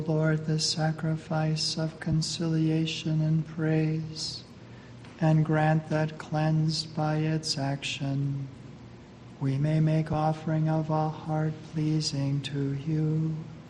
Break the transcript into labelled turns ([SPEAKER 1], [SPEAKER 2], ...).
[SPEAKER 1] Lord, the sacrifice of conciliation and praise, and grant that, cleansed by its action, we may make offering of a heart pleasing to you.